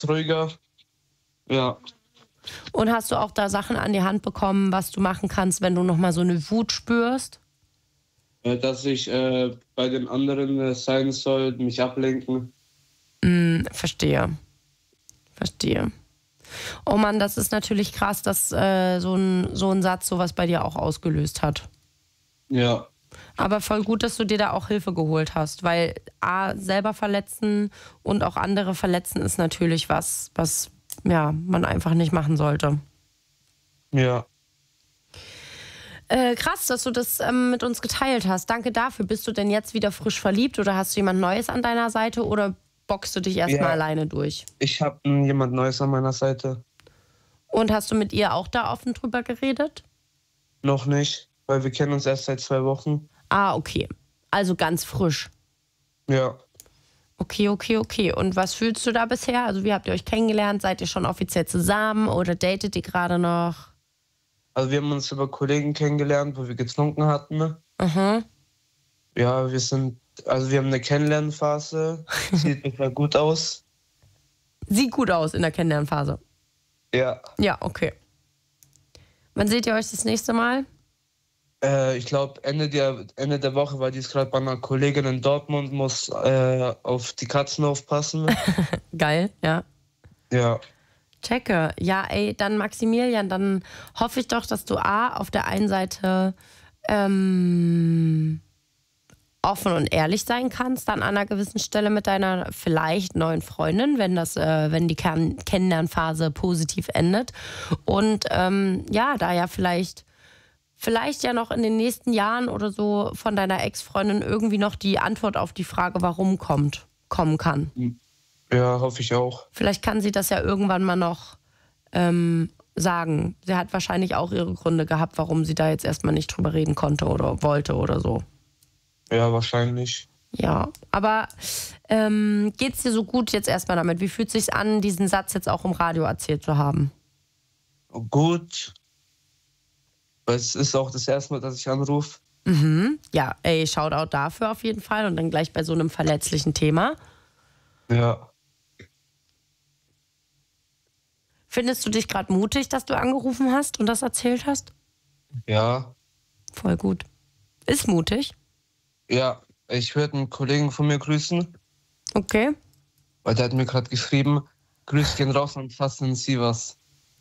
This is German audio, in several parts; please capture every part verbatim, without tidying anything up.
ruhiger. Ja. Und hast du auch da Sachen an die Hand bekommen, was du machen kannst, wenn du nochmal so eine Wut spürst? Äh, dass ich äh, bei den anderen äh, sein soll, mich ablenken. Mm, verstehe. Verstehe. Oh Mann, das ist natürlich krass, dass äh, so ein, so ein Satz sowas bei dir auch ausgelöst hat. Ja. Aber voll gut, dass du dir da auch Hilfe geholt hast, weil A, selber verletzen und auch andere verletzen ist natürlich was, was ja, man einfach nicht machen sollte. Ja. Äh, krass, dass du das ähm, mit uns geteilt hast. Danke dafür. Bist du denn jetzt wieder frisch verliebt oder hast du jemand Neues an deiner Seite oder boxst du dich erstmal Ja. alleine durch? Ich habe jemand Neues an meiner Seite. Und hast du mit ihr auch da offen drüber geredet? Noch nicht, weil wir kennen uns erst seit zwei Wochen. Ah, okay. Also ganz frisch. Ja. Okay, okay, okay. Und was fühlst du da bisher? Also wie habt ihr euch kennengelernt? Seid ihr schon offiziell zusammen oder datet ihr gerade noch? Also wir haben uns über Kollegen kennengelernt, wo wir getrunken hatten. Mhm. Ja, wir sind, also wir haben eine Kennenlernphase. Sieht total gut aus. Sieht gut aus in der Kennenlernphase. Ja. Ja, okay. Wann seht ihr euch das nächste Mal? Äh, ich glaube Ende der, Ende der Woche, weil die ist gerade bei einer Kollegin in Dortmund, muss äh, auf die Katzen aufpassen. Geil, ja. Ja. Checke. Ja, ey, dann Maximilian, dann hoffe ich doch, dass du A, auf der einen Seite ähm, offen und ehrlich sein kannst, an einer gewissen Stelle mit deiner vielleicht neuen Freundin, wenn das, äh, wenn die Kern- Kennenlernphase positiv endet. Und ähm, ja, da ja vielleicht, vielleicht ja noch in den nächsten Jahren oder so von deiner Ex-Freundin irgendwie noch die Antwort auf die Frage, warum kommt, kommen kann. Ja, hoffe ich auch. Vielleicht kann sie das ja irgendwann mal noch ähm, sagen. Sie hat wahrscheinlich auch ihre Gründe gehabt, warum sie da jetzt erstmal nicht drüber reden konnte oder wollte oder so. Ja, wahrscheinlich. Ja, aber ähm, geht's dir so gut jetzt erstmal damit? Wie fühlt es sich an, diesen Satz jetzt auch im Radio erzählt zu haben? Gut. Weil es ist auch das erste Mal, dass ich anrufe. Mhm. Ja, ey, Shoutout dafür auf jeden Fall und dann gleich bei so einem verletzlichen Thema. Ja. Findest du dich gerade mutig, dass du angerufen hast und das erzählt hast? Ja. Voll gut. Ist mutig. Ja, ich würde einen Kollegen von mir grüßen, Okay. weil der hat mir gerade geschrieben, Grüß gehen raus und fassen Sie was.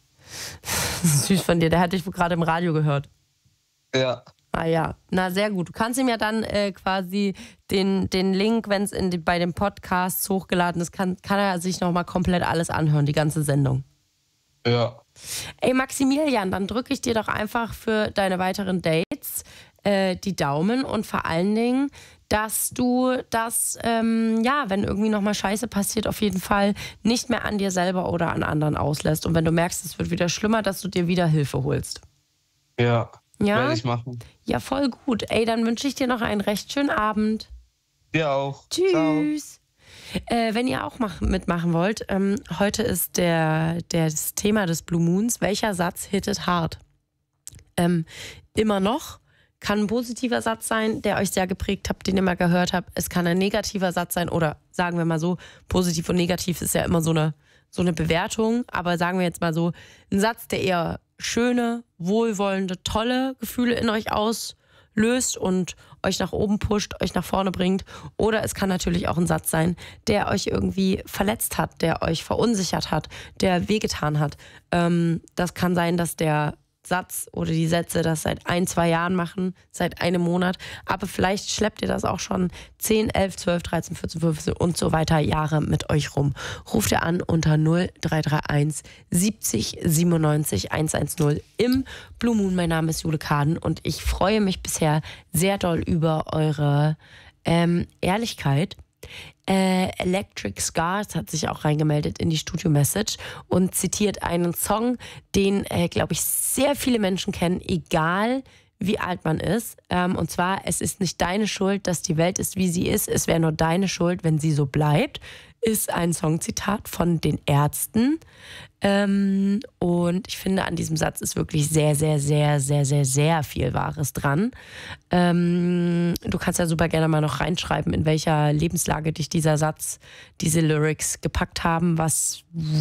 Süß von dir, der hat dich wohl gerade im Radio gehört. Ja. Ah ja, na sehr gut. Du kannst ihm ja dann äh, quasi den, den Link, wenn es die, bei den Podcasts hochgeladen ist, kann, kann er sich nochmal komplett alles anhören, die ganze Sendung. Ja. Ey Maximilian, dann drücke ich dir doch einfach für deine weiteren Dates äh, die Daumen und vor allen Dingen, dass du das, ähm, ja, wenn irgendwie nochmal Scheiße passiert, auf jeden Fall nicht mehr an dir selber oder an anderen auslässt. Und wenn du merkst, es wird wieder schlimmer, dass du dir wieder Hilfe holst. Ja. Ja? Werde ich machen. Ja, voll gut. Ey, dann wünsche ich dir noch einen recht schönen Abend. Dir auch. Tschüss. Äh, wenn ihr auch mach, mitmachen wollt, ähm, heute ist der, der, das Thema des Blue Moons. Welcher Satz hittet hart? Ähm, immer noch. Kann ein positiver Satz sein, der euch sehr geprägt habt, den ihr mal gehört habt. Es kann ein negativer Satz sein oder sagen wir mal so, positiv und negativ ist ja immer so eine, so eine Bewertung. Aber sagen wir jetzt mal so, ein Satz, der eher schöne, wohlwollende, tolle Gefühle in euch auslöst und euch nach oben pusht, euch nach vorne bringt. Oder es kann natürlich auch ein Satz sein, der euch irgendwie verletzt hat, der euch verunsichert hat, der wehgetan hat. Ähm, das kann sein, dass der Satz oder die Sätze das seit ein, zwei Jahren machen, seit einem Monat. Aber vielleicht schleppt ihr das auch schon zehn, elf, zwölf, dreizehn, vierzehn, fünfzehn und so weiter Jahre mit euch rum. Ruft ihr an unter null drei drei eins siebzig siebenundneunzig hundertzehn im Blue Moon. Mein Name ist Jule Kaden und ich freue mich bisher sehr doll über eure ähm, Ehrlichkeit. Äh, Electric Scars hat sich auch reingemeldet in die Studio-Message und zitiert einen Song, den, äh, glaube ich, sehr viele Menschen kennen, egal wie alt man ist. Ähm, und zwar, es ist nicht deine Schuld, dass die Welt ist, wie sie ist. Es wäre nur deine Schuld, wenn sie so bleibt. Ist ein Songzitat von den Ärzten. Ähm, und ich finde, an diesem Satz ist wirklich sehr, sehr, sehr, sehr, sehr, sehr viel Wahres dran. Ähm, du kannst ja super gerne mal noch reinschreiben, in welcher Lebenslage dich dieser Satz, diese Lyrics gepackt haben, was